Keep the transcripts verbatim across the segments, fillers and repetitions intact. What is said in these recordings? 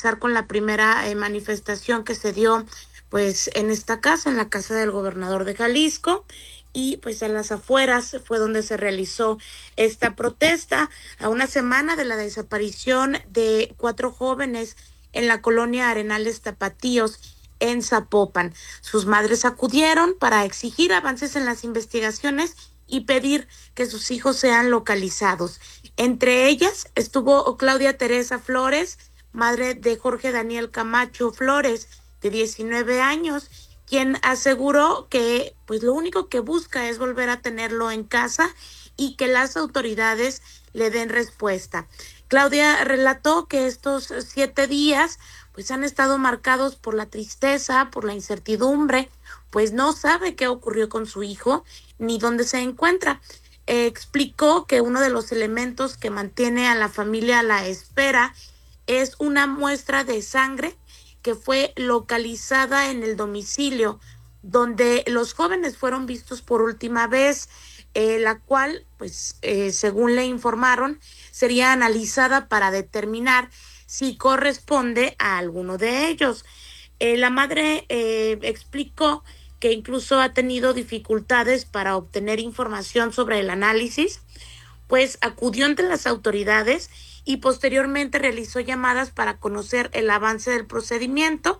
comenzar con la primera eh, manifestación que se dio pues en esta casa, en la casa del gobernador de Jalisco, y pues a las afueras fue donde se realizó esta protesta a una semana de la desaparición de cuatro jóvenes en la colonia Arenales Tapatíos en Zapopan. Sus madres acudieron para exigir avances en las investigaciones y pedir que sus hijos sean localizados. Entre ellas estuvo Claudia Teresa Flores, madre de Jorge Daniel Camacho Flores, de diecinueve años, quien aseguró que pues lo único que busca es volver a tenerlo en casa y que las autoridades le den respuesta. Claudia relató que estos siete días pues han estado marcados por la tristeza, por la incertidumbre, pues no sabe qué ocurrió con su hijo ni dónde se encuentra. Eh, explicó que uno de los elementos que mantiene a la familia a la espera es una muestra de sangre que fue localizada en el domicilio donde los jóvenes fueron vistos por última vez, eh, la cual, pues, eh, según le informaron, sería analizada para determinar si corresponde a alguno de ellos. Eh, la madre eh, explicó que incluso ha tenido dificultades para obtener información sobre el análisis, pues acudió ante las autoridades y posteriormente realizó llamadas para conocer el avance del procedimiento.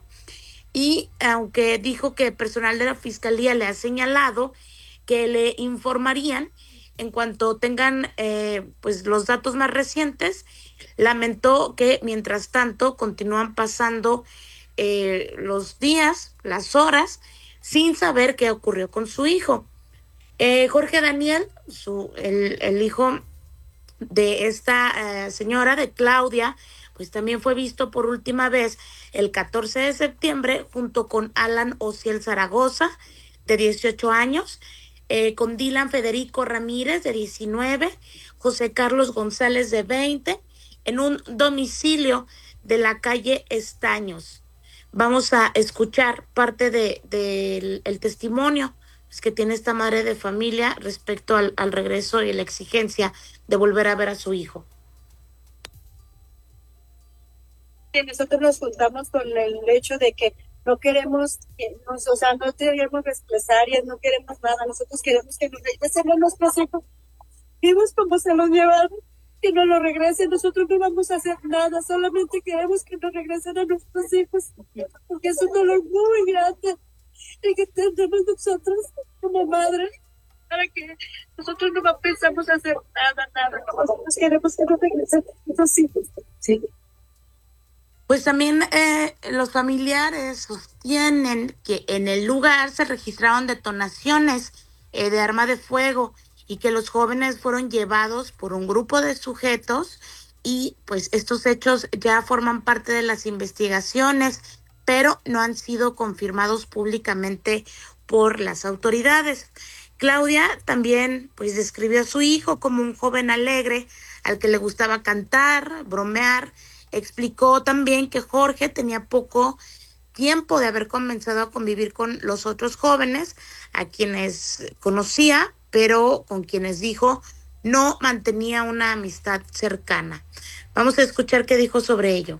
Y aunque dijo que personal de la fiscalía le ha señalado que le informarían en cuanto tengan eh, pues los datos más recientes, lamentó que mientras tanto continúan pasando eh, los días, las horas, sin saber qué ocurrió con su hijo. Eh, Jorge Daniel, su, el, el hijo de esta eh, señora, de Claudia, pues también fue visto por última vez el catorce de septiembre junto con Alan Ociel Zaragoza, de dieciocho años, eh, con Dylan Federico Ramírez, de diecinueve, José Carlos González, de veinte, en un domicilio de la calle Estaños. Vamos a escuchar parte de, de el testimonio pues, que tiene esta madre de familia respecto al, al regreso y la exigencia de volver a ver a su hijo. Nosotros nos juntamos con el hecho de que no queremos, que nos, o sea, no queremos represalias, no queremos nada, nosotros queremos que nos regresen a nuestros hijos. Vimos cómo se los llevaron, que nos lo regresen, nosotros no vamos a hacer nada, solamente queremos que nos regresen a nuestros hijos, porque es un dolor muy grande el que tenemos nosotros como madres, para que nosotros no pensamos hacer nada, nada, nosotros queremos que nos regresen a nuestros hijos. Sí. Pues también eh, los familiares sostienen que en el lugar se registraron detonaciones eh, de arma de fuego y que los jóvenes fueron llevados por un grupo de sujetos y pues estos hechos ya forman parte de las investigaciones, pero no han sido confirmados públicamente por las autoridades. Claudia también pues describió a su hijo como un joven alegre al que le gustaba cantar, bromear. Explicó también que Jorge tenía poco tiempo de haber comenzado a convivir con los otros jóvenes, a quienes conocía, pero con quienes dijo no mantenía una amistad cercana. Vamos a escuchar qué dijo sobre ello.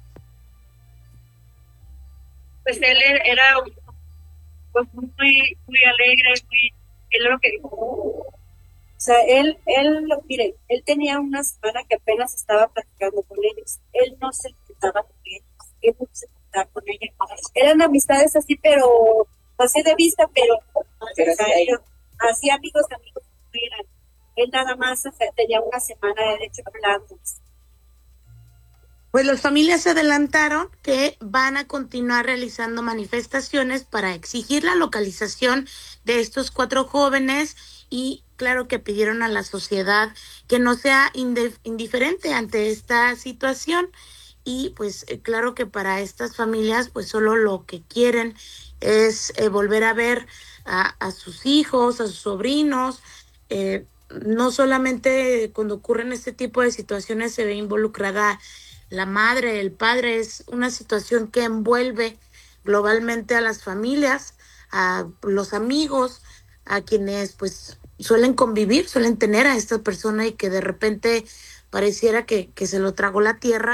Pues él era pues, muy, muy alegre, muy, él lo que dijo. O sea, él, él, mire, él tenía una semana que apenas estaba platicando con ellos. Él no se juntaba con ellos, él no se juntaba con ellos. Eran amistades así, pero así de vista, pero o sea, ellos, así amigos, amigos no eran. Él nada más o sea, tenía una semana de hecho hablando. Pues las familias se adelantaron que van a continuar realizando manifestaciones para exigir la localización de estos cuatro jóvenes y claro que pidieron a la sociedad que no sea indiferente ante esta situación y pues claro que para estas familias pues solo lo que quieren es eh, volver a ver a, a sus hijos, a sus sobrinos. Eh, no solamente cuando ocurren este tipo de situaciones se ve involucrada la madre, el padre, es una situación que envuelve globalmente a las familias, a los amigos, a quienes pues suelen convivir, suelen tener a esta persona y que de repente pareciera que, que se lo tragó la tierra,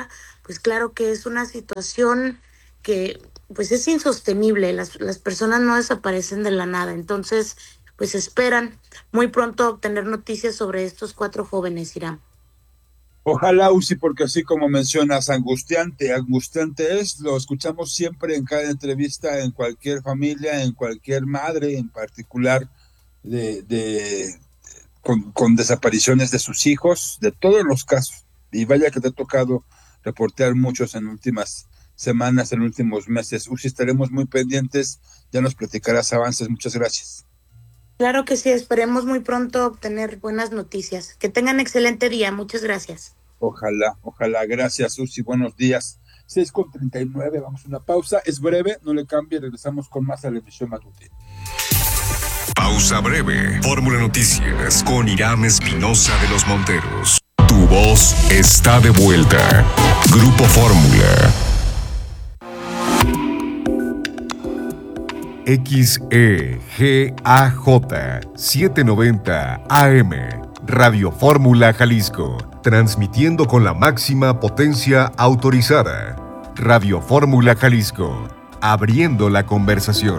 pues claro que es una situación que pues es insostenible, las, las personas no desaparecen de la nada, entonces pues esperan muy pronto obtener noticias sobre estos cuatro jóvenes, Irán. Ojalá, Uzi, porque así como mencionas, angustiante, angustiante es, lo escuchamos siempre en cada entrevista, en cualquier familia, en cualquier madre en particular, de, de con, con desapariciones de sus hijos, de todos los casos. Y vaya que te ha tocado reportear muchos en últimas semanas, en últimos meses. Uzi, estaremos muy pendientes, ya nos platicarás avances. Muchas gracias. Claro que sí, esperemos muy pronto obtener buenas noticias. Que tengan excelente día, muchas gracias. Ojalá, ojalá. Gracias, Uzi, buenos días. seis con treinta y nueve, vamos a una pausa, es breve, no le cambie, regresamos con más a la emisión matutina. Pausa breve, Fórmula Noticias con Irán Espinosa de los Monteros. Tu voz está de vuelta. Grupo Fórmula. X E G A J setecientos noventa A M, Radio Fórmula Jalisco, transmitiendo con la máxima potencia autorizada. Radio Fórmula Jalisco, abriendo la conversación.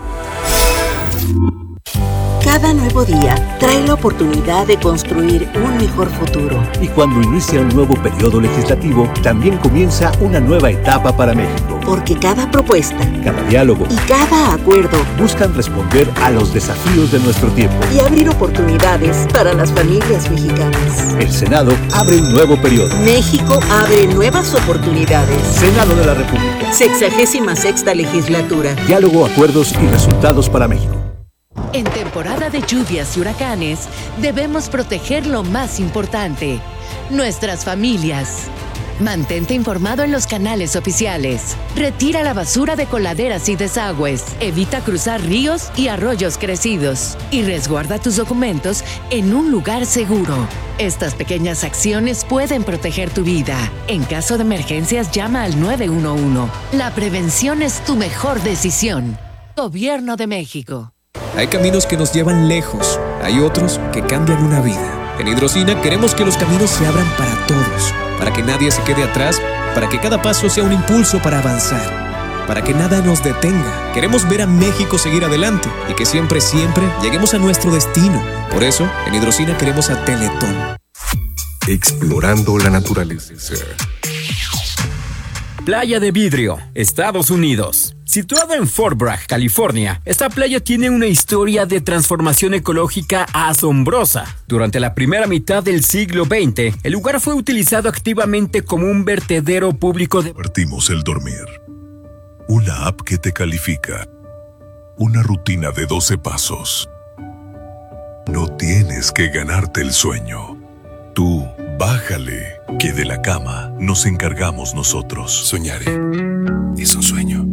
Cada nuevo día trae la oportunidad de construir un mejor futuro. Y cuando inicia un nuevo periodo legislativo, también comienza una nueva etapa para México. Porque cada propuesta, cada diálogo y cada acuerdo buscan responder a los desafíos de nuestro tiempo y abrir oportunidades para las familias mexicanas. El Senado abre un nuevo periodo. México abre nuevas oportunidades. Senado de la República. Sexagésima sexta legislatura. Diálogo, acuerdos y resultados para México. En temporada de lluvias y huracanes, debemos proteger lo más importante, nuestras familias. Mantente informado en los canales oficiales. Retira la basura de coladeras y desagües. Evita cruzar ríos y arroyos crecidos. Y resguarda tus documentos en un lugar seguro. Estas pequeñas acciones pueden proteger tu vida. En caso de emergencias, llama al nueve uno uno. La prevención es tu mejor decisión. Gobierno de México. Hay caminos que nos llevan lejos, hay otros que cambian una vida. En Hidrocina queremos que los caminos se abran para todos, para que nadie se quede atrás, para que cada paso sea un impulso para avanzar, para que nada nos detenga. Queremos ver a México seguir adelante y que siempre, siempre lleguemos a nuestro destino. Por eso, en Hidrocina queremos a Teletón. Explorando la naturaleza. Playa de Vidrio, Estados Unidos. Situada en Fort Bragg, California, esta playa tiene una historia de transformación ecológica asombrosa. Durante la primera mitad del siglo veinte, el lugar fue utilizado activamente como un vertedero público de... Partimos el dormir. Una app que te califica. Una rutina de doce pasos. No tienes que ganarte el sueño. Tú, bájale, que de la cama nos encargamos nosotros. Soñaré. Es un sueño.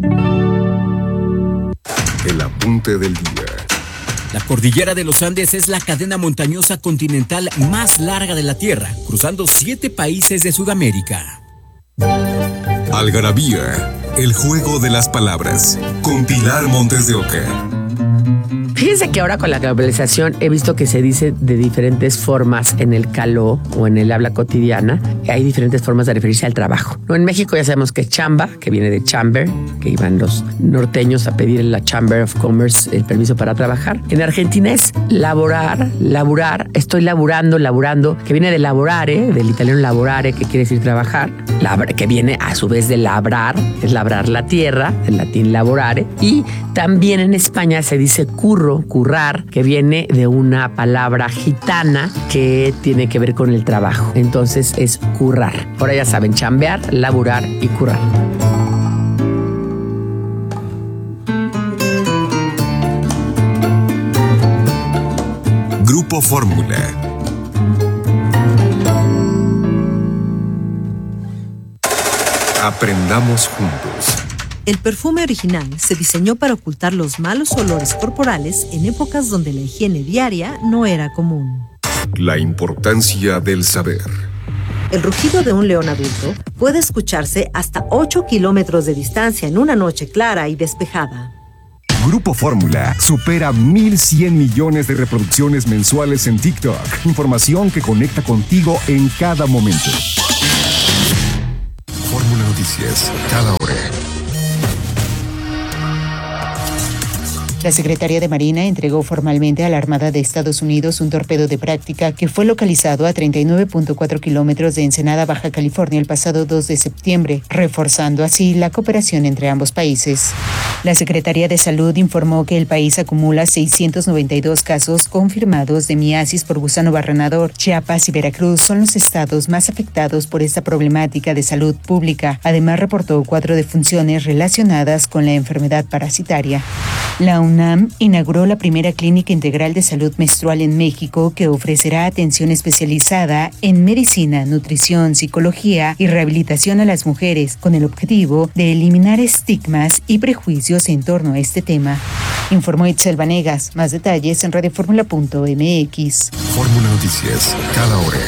El apunte del día. La cordillera de los Andes es la cadena montañosa continental más larga de la Tierra, cruzando siete países de Sudamérica. Algarabía, el juego de las palabras, con Pilar Montes de Oca. Fíjense que ahora con la globalización he visto que se dice de diferentes formas en el caló o en el habla cotidiana. Hay diferentes formas de referirse al trabajo. ¿No? En México ya sabemos que chamba, que viene de chamber, que iban los norteños a pedir en la Chamber of Commerce el permiso para trabajar. En Argentina es laborar, laburar, estoy laburando, laburando, que viene de laborare, del italiano laborare, que quiere decir trabajar, labra, que viene a su vez de labrar, es labrar la tierra, en latín laborare. Y también en España se dice curro, currar, que viene de una palabra gitana que tiene que ver con el trabajo. Entonces es currar. Ahora ya saben, chambear, laburar y currar. Grupo Fórmula. Aprendamos juntos. El perfume original se diseñó para ocultar los malos olores corporales en épocas donde la higiene diaria no era común. La importancia del saber. El rugido de un león adulto puede escucharse hasta ocho kilómetros de distancia en una noche clara y despejada. Grupo Fórmula supera mil cien millones de reproducciones mensuales en TikTok. Información que conecta contigo en cada momento. Fórmula Noticias, cada hora. La Secretaría de Marina entregó formalmente a la Armada de Estados Unidos un torpedo de práctica que fue localizado a treinta y nueve punto cuatro kilómetros de Ensenada, Baja California, el pasado dos de septiembre, reforzando así la cooperación entre ambos países. La Secretaría de Salud informó que el país acumula seiscientos noventa y dos casos confirmados de miasis por gusano barrenador. Chiapas y Veracruz son los estados más afectados por esta problemática de salud pública. Además, reportó cuatro defunciones relacionadas con la enfermedad parasitaria. La UNAM inauguró la primera clínica integral de salud menstrual en México que ofrecerá atención especializada en medicina, nutrición, psicología y rehabilitación a las mujeres con el objetivo de eliminar estigmas y prejuicios en torno a este tema. Informó Itzel Vanegas. Más detalles en radioformula punto m x. Fórmula Noticias, cada hora.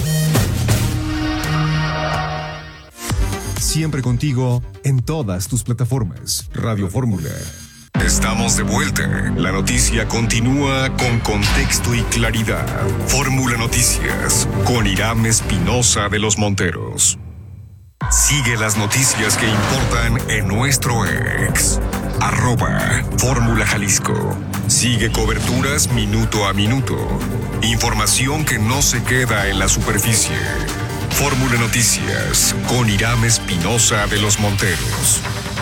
Siempre contigo en todas tus plataformas. Radio Fórmula. Estamos de vuelta. La noticia continúa con contexto y claridad. Fórmula Noticias con Irán Espinosa de los Monteros. Sigue las noticias que importan en nuestro ex. Arroba Fórmula Jalisco. Sigue coberturas minuto a minuto. Información que no se queda en la superficie. Fórmula Noticias con Irán Espinosa de los Monteros.